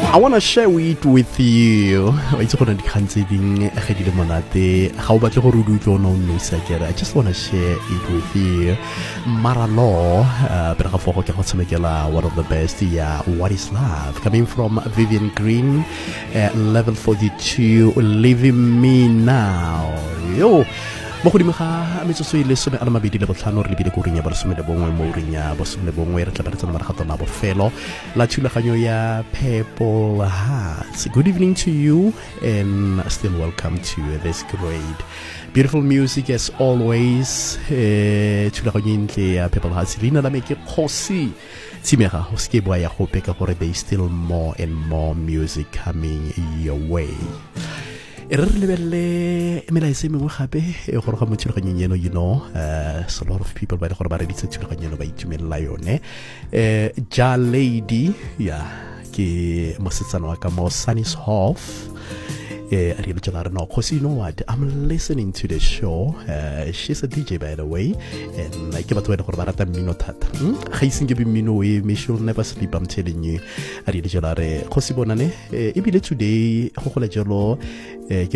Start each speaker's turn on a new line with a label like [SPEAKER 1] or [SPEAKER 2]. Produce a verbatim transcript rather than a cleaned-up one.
[SPEAKER 1] I want to share it with you. It's going to be monate. How about you do you know no I just want to share it with you. Maralo, uh, one of the best. Yeah, What is Love? Coming from Vivian Green, uh, level forty-two. Leaving Me Now. Yo. Mo go dimega metsotso ile some a le mabedi le botlhano re lebile go rinya ba some le bongwe mo rinya ba some le bongwe re tla ba tsena maragato na bofelo la thulaganyo ya Purple Hearts. Good evening to you and still welcome to this great beautiful music as always. eh thulaganyo ntle ya Purple Hearts lina la me ke Kgosi Tsimega o ske bua ya go peka gore there is still more and more music coming your way. Re lebelle melaise mengwe gape e gore ga mothulaganyeng eno you know uh, so a lot of people ba le gore ba reditse thulaganyeng eno ba itumelela yone eh Ja Lady ya ke mosetsana wa ka mo Sunny's Hof eh a re le tsala no cause you know what I'm listening to the show. Uh, she's a D J by the way and like batho ba le gore ba rata mmino thata ga iseng ke mmino we me she'll never sleep, I'm telling you. A re le tsala re cause bonane e bile today go go le jalo eh